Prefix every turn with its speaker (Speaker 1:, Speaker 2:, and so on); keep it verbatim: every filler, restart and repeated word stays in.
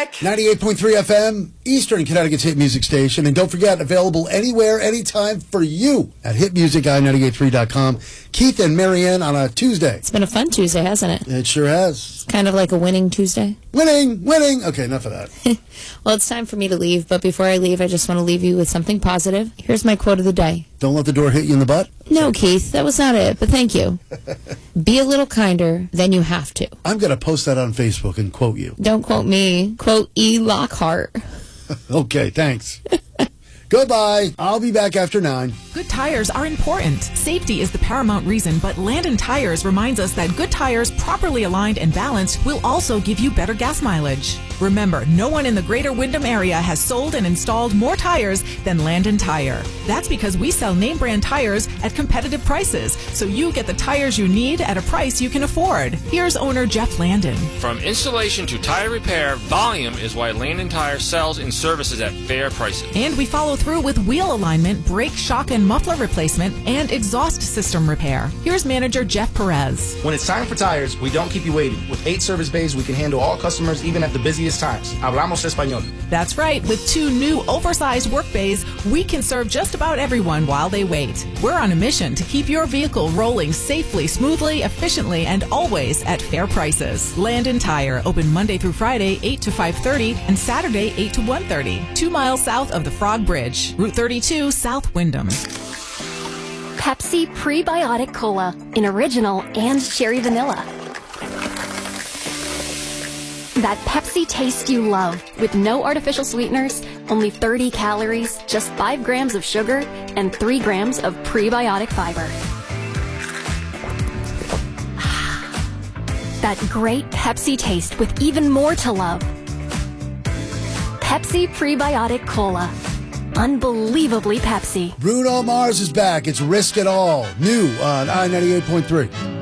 Speaker 1: check.
Speaker 2: ninety-eight point three F M, Eastern Connecticut's hit music station. And don't forget, available anywhere, anytime for you at hit music i nine eight three dot com. Keith and Marianne on a Tuesday.
Speaker 3: It's been a fun Tuesday, hasn't it?
Speaker 2: It sure has.
Speaker 3: It's kind of like a winning Tuesday.
Speaker 2: Winning, winning. Okay, enough of that.
Speaker 3: Well, it's time for me to leave, but before I leave, I just want to leave you with something positive. Here's my quote of the day.
Speaker 2: Don't let the door hit you in the butt?
Speaker 3: No, Keith, that was not it, but thank you. Be a little kinder than you have to.
Speaker 2: I'm going to post that on Facebook and quote you.
Speaker 3: Don't quote me. Quote E. Lockhart.
Speaker 2: Okay, thanks. Goodbye. I'll be back after nine.
Speaker 4: Good tires are important. Safety is the paramount reason, but Landon Tires reminds us that good tires, properly aligned and balanced, will also give you better gas mileage. Remember, no one in the greater Wyndham area has sold and installed more tires than Landon Tire. That's because we sell name brand tires at competitive prices, so you get the tires you need at a price you can afford. Here's owner Jeff Landon.
Speaker 5: From installation to tire repair, volume is why Landon Tire sells and services at fair prices.
Speaker 4: And we follow through with wheel alignment, brake, shock, and muffler replacement, and exhaust system repair. Here's manager Jeff Perez.
Speaker 6: When it's time for tires, we don't keep you waiting. With eight service bays, we can handle all customers even at the busiest times. Hablamos español.
Speaker 4: That's right. With two new oversized work bays, we can serve just about everyone while they wait. We're on a mission to keep your vehicle rolling safely, smoothly, efficiently, and always at fair prices. Landon Tire, open Monday through Friday, eight to five thirty, and Saturday, eight to one thirty. Two miles south of the Frog Bridge, Route thirty-two, South Wyndham.
Speaker 7: Pepsi Prebiotic Cola in original and cherry vanilla. That Pepsi taste you love, with no artificial sweeteners, only thirty calories, just five grams of sugar, and three grams of prebiotic fiber. That great Pepsi taste with even more to love. Pepsi Prebiotic Cola. Unbelievably Pepsi.
Speaker 2: Bruno Mars is back. It's Risk It All. New on I ninety-eight point three.